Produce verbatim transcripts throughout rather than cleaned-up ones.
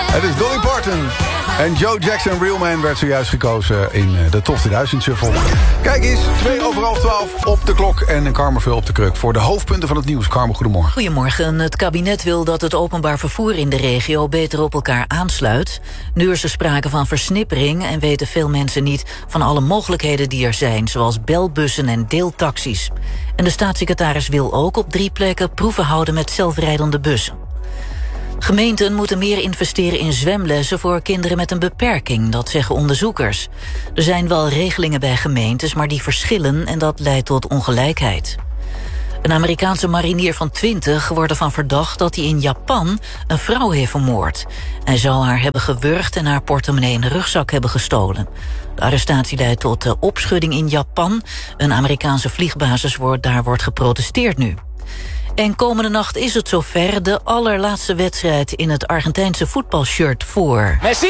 Het is Dolly Parton. En Joe Jackson, Real Man, werd zojuist gekozen in de Top tweeduizend Shuffle. Kijk eens, twee over half twaalf op de klok en Carmen veel op de kruk. Voor de hoofdpunten van het nieuws. Carmen, goedemorgen. Goedemorgen. Het kabinet wil dat het openbaar vervoer in de regio beter op elkaar aansluit. Nu is er sprake van versnippering en weten veel mensen niet van alle mogelijkheden die er zijn, zoals belbussen en deeltaxis. En de staatssecretaris wil ook op drie plekken proeven houden met zelfrijdende bussen. Gemeenten moeten meer investeren in zwemlessen voor kinderen met een beperking, dat zeggen onderzoekers. Er zijn wel regelingen bij gemeentes, maar die verschillen en dat leidt tot ongelijkheid. Een Amerikaanse marinier van twintig wordt ervan verdacht dat hij in Japan een vrouw heeft vermoord. Hij zou haar hebben gewurgd en haar portemonnee en rugzak hebben gestolen. De arrestatie leidt tot de opschudding in Japan. Een Amerikaanse vliegbasis wordt, daar wordt geprotesteerd nu. En komende nacht is het zover, de allerlaatste wedstrijd in het Argentijnse voetbalshirt voor Messi!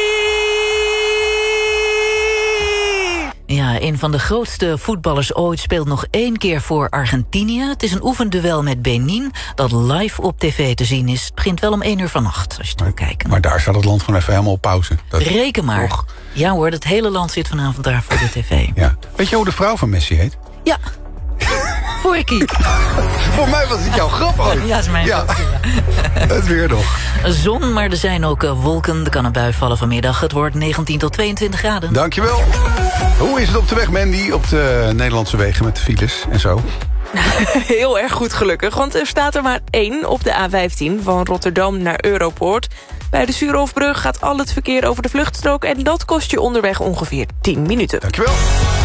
Ja, een van de grootste voetballers ooit speelt nog één keer voor Argentinië. Het is een oefenduel met Benin dat live op tv te zien is. Het begint wel om één uur vannacht, als je het wil kijken. Maar daar staat het land gewoon even helemaal op pauze. Dat Reken maar. Toch. Ja hoor, het hele land zit vanavond daar voor de tv. Ja. Weet je hoe de vrouw van Messi heet? Ja. Vorkie. Voor mij was het jouw grap ooit. Ja, is mijn ja. grap. Ja. Het weer nog. Zon, maar er zijn ook uh, wolken. Er kan een bui vallen vanmiddag. Het wordt negentien tot tweeëntwintig graden. Dankjewel. Hoe is het op de weg, Mandy? Op de Nederlandse wegen met de files en zo? Heel erg goed gelukkig, want er staat er maar één op de A vijftien... van Rotterdam naar Europoort. Bij de Suurhofbrug gaat al het verkeer over de vluchtstrook... en dat kost je onderweg ongeveer tien minuten. Dankjewel.